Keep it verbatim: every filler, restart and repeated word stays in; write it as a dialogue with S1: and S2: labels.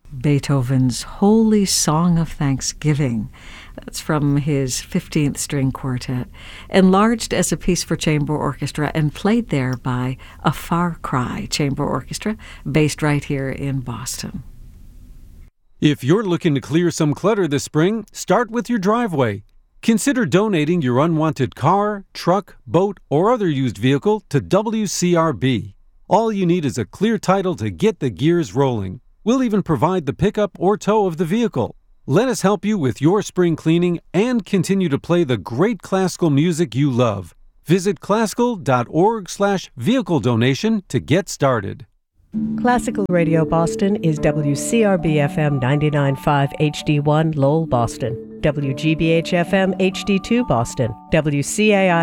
S1: Beethoven's Holy Song of Thanksgiving. That's from his fifteenth String Quartet, enlarged as a piece for chamber orchestra and played there by a Far Cry Chamber Orchestra, based right here in Boston.
S2: If you're looking to clear some clutter this spring, start with your driveway. Consider donating your unwanted car, truck, boat, or other used vehicle to W C R B. All you need is a clear title to get the gears rolling. We'll even provide the pickup or tow of the vehicle. Let us help you with your spring cleaning and continue to play the great classical music you love. Visit classical.org slash vehicle donation to get started.
S3: Classical Radio Boston is W C R B F M ninety-nine point five H D one Lowell, Boston, W G B H F M H D two Boston, W C A I